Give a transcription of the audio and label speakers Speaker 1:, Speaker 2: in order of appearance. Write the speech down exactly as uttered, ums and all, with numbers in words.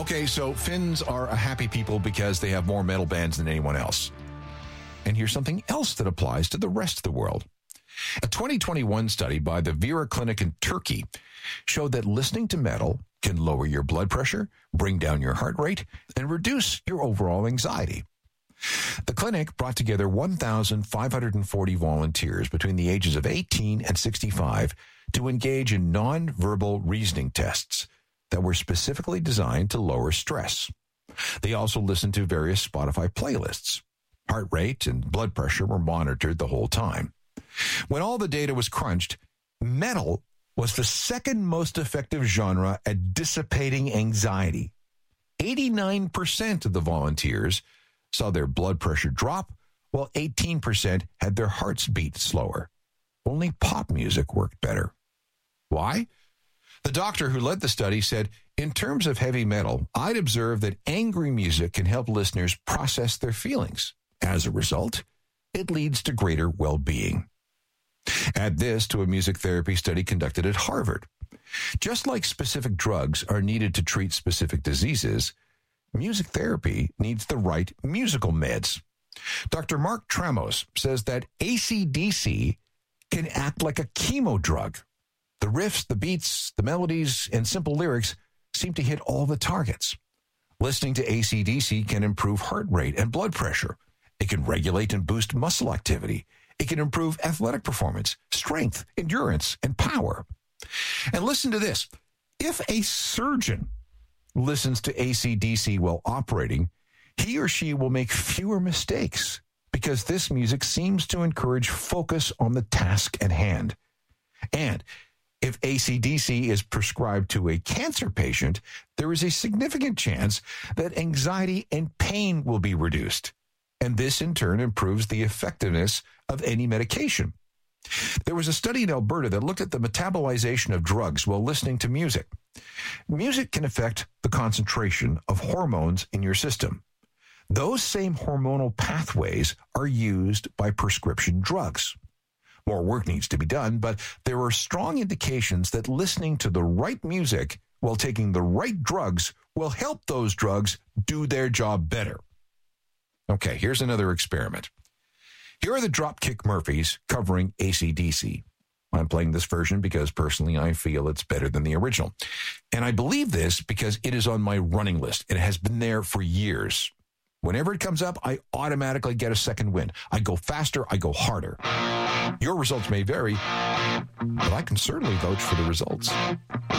Speaker 1: Okay, so Finns are a happy people because they have more metal bands than anyone else. And here's something else that applies to the rest of the world. A twenty twenty-one study by the Vera Clinic in Turkey showed that listening to metal can lower your blood pressure, bring down your heart rate, and reduce your overall anxiety. The clinic brought together one thousand five hundred forty volunteers between the ages of eighteen and sixty-five to engage in non-verbal reasoning tests that were specifically designed to lower stress. They also listened to various Spotify playlists. Heart rate and blood pressure were monitored the whole time. When all the data was crunched, metal was the second most effective genre at dissipating anxiety. eighty-nine percent of the volunteers saw their blood pressure drop, while eighteen percent had their hearts beat slower. Only pop music worked better. Why? The doctor who led the study said, in terms of heavy metal, I'd observed that angry music can help listeners process their feelings. As a result, it leads to greater well-being. Add this to a music therapy study conducted at Harvard. Just like specific drugs are needed to treat specific diseases, music therapy needs the right musical meds. Doctor Mark Tramos says that A C D C can act like a chemo drug. The riffs, the beats, the melodies, and simple lyrics seem to hit all the targets. Listening to A C D C can improve heart rate and blood pressure. It can regulate and boost muscle activity. It can improve athletic performance, strength, endurance, and power. And listen to this. If a surgeon listens to A C D C while operating, he or she will make fewer mistakes because this music seems to encourage focus on the task at hand. And if A C D C is prescribed to a cancer patient, there is a significant chance that anxiety and pain will be reduced. And this, in turn, improves the effectiveness of any medication. There was a study in Alberta that looked at the metabolization of drugs while listening to music. Music can affect the concentration of hormones in your system. Those same hormonal pathways are used by prescription drugs. More work needs to be done, but there are strong indications that listening to the right music while taking the right drugs will help those drugs do their job better. Okay, here's another experiment. Here are the Dropkick Murphys covering A C D C. I'm playing this version because personally I feel it's better than the original. And I believe this because it is on my running list. It has been there for years. Whenever it comes up, I automatically get a second win. I go faster, I go harder. Your results may vary, but I can certainly vouch for the results.